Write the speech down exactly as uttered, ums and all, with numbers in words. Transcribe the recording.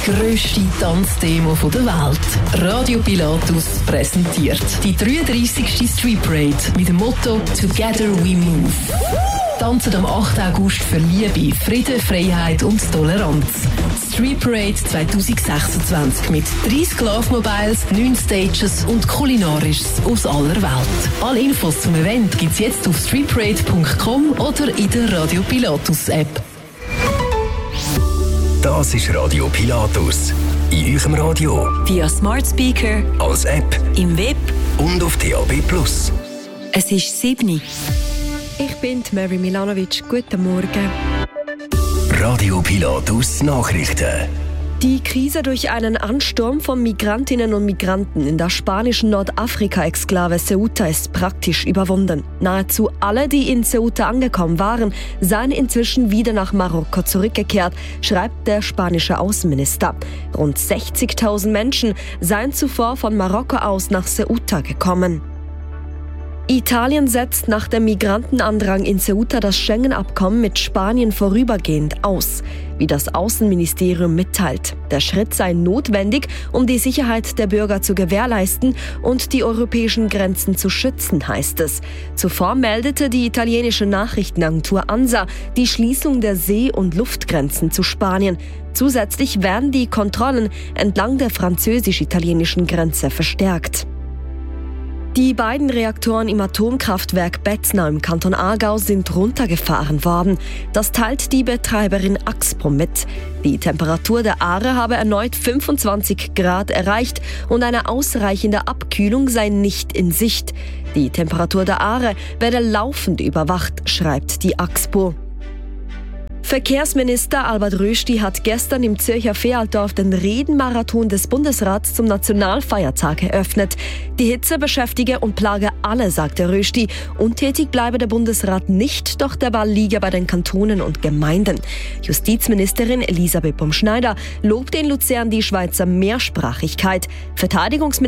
grösste Tanzdemo der Welt. Radio Pilatus präsentiert die dreiunddreissigste Street Parade mit dem Motto «Together we move». Tanzen am achten August für Liebe, Frieden, Freiheit und Toleranz. Street Parade zwanzig sechsundzwanzig mit dreißig Love-Mobiles, neun Stages und Kulinarisches aus aller Welt. Alle Infos zum Event gibt's jetzt auf streetparade punkt com oder in der Radio Pilatus App. Das ist Radio Pilatus. In eurem Radio. Via Smart Speaker. Als App. Im Web. Und auf D A B Plus. Es ist sieben. Ich bin Mary Milanovic. Guten Morgen. Radio Pilatus Nachrichten. Die Krise durch einen Ansturm von Migrantinnen und Migranten in der spanischen Nordafrika-Exklave Ceuta ist praktisch überwunden. Nahezu alle, die in Ceuta angekommen waren, seien inzwischen wieder nach Marokko zurückgekehrt, schreibt der spanische Außenminister. Rund sechzigtausend Menschen seien zuvor von Marokko aus nach Ceuta gekommen. Italien setzt nach dem Migrantenandrang in Ceuta das Schengen-Abkommen mit Spanien vorübergehend aus, wie das Außenministerium mitteilt. Der Schritt sei notwendig, um die Sicherheit der Bürger zu gewährleisten und die europäischen Grenzen zu schützen, heißt es. Zuvor meldete die italienische Nachrichtenagentur ANSA die Schließung der See- und Luftgrenzen zu Spanien. Zusätzlich werden die Kontrollen entlang der französisch-italienischen Grenze verstärkt. Die beiden Reaktoren im Atomkraftwerk Betznau im Kanton Aargau sind runtergefahren worden. Das teilt die Betreiberin Axpo mit. Die Temperatur der Aare habe erneut fünfundzwanzig Grad erreicht und eine ausreichende Abkühlung sei nicht in Sicht. Die Temperatur der Aare werde laufend überwacht, schreibt die Axpo. Verkehrsminister Albert Rösti hat gestern im Zürcher Fealdorf den Redenmarathon des Bundesrats zum Nationalfeiertag eröffnet. Die Hitze beschäftige und plage alle, sagte Rösti. Untätig bleibe der Bundesrat nicht, doch der Ball liege bei den Kantonen und Gemeinden. Justizministerin Elisabeth Bumschneider lobte in Luzern die Schweizer Mehrsprachigkeit. Verteidigungsministerin